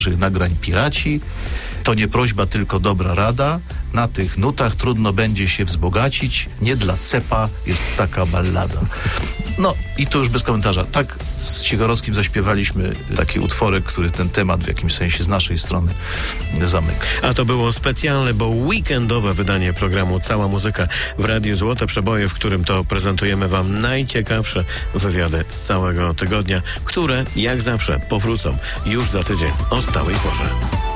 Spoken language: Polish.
nagrań Piraci. To nie prośba, tylko dobra rada. Na tych nutach trudno będzie się wzbogacić. Nie dla cepa jest taka ballada. No i to już bez komentarza. Tak z Cigorowskim zaśpiewaliśmy taki utworek, który ten temat w jakimś sensie z naszej strony zamyka. A to było specjalne, bo weekendowe wydanie programu Cała Muzyka w Radiu Złote Przeboje, w którym to prezentujemy wam najciekawsze wywiady z całego tygodnia, które jak zawsze powrócą już za tydzień o stałej porze.